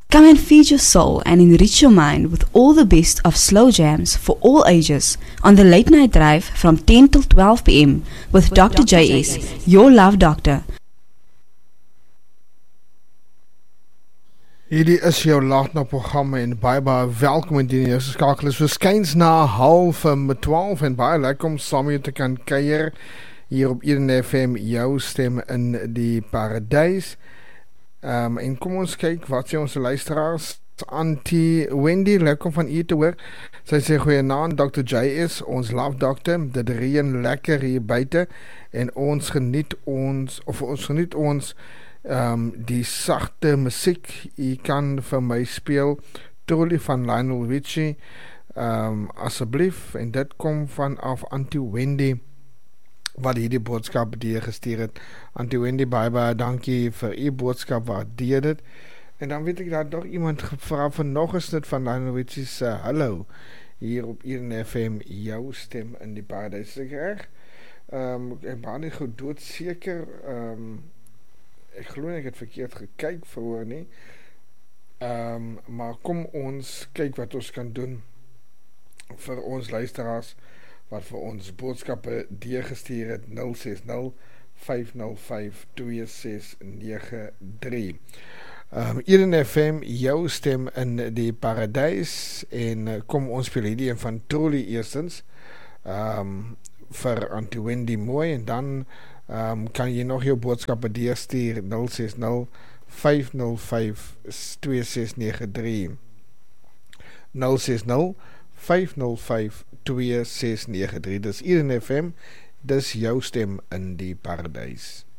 Come and feed your soul and enrich your mind with all the best of slow jams for all ages on the Late Night Drive from 10 till 12 p.m. with Dr. JS, your love doctor. Hierdie is jou laatnaand programma en baie welkom in die eerste skakel is verskyns na 11:30 en baie lekker om saam met jou te kan kuier hier op Eden FM, jou stem in die paradys. En kom ons kyk wat sê ons luisteraars. Auntie Wendy, lekker van u te hoor. Sy sê goeienaand Dr. JS, ons love doctor, dit reën lekker hier buite en ons geniet ons die sagte musiek. U kan vir my speel Trolley van Lionel Richie asseblief, en dit kom vanaf Auntie Wendy wat hierdie boodskap die gestuur het. Auntie Wendy, baie dankie vir u boodskap, waardeer dit. En dan weet ek dat nog iemand gevra van nog is dit van Lionel Richie se hallo hier op Eden FM, jou stem in die paradys. Ek reg? Ek ben nie goed doodseker. Ek glo ek het verkeerd gekyk verhoor nie. Maar kom ons kyk wat ons kan doen vir ons luisteraars wat vir ons boodskappe deurgestuur het. 060-505-2693. Eden FM, jou stem in die paradys, en kom ons speel hierdie van Trolley eerstens vir Auntie Wendy mooi, en dan kan jy nog jou boodskappe deurstuur 060-505-2693 060-505-2693. Dis Eden FM, dis jou stem in die paradys.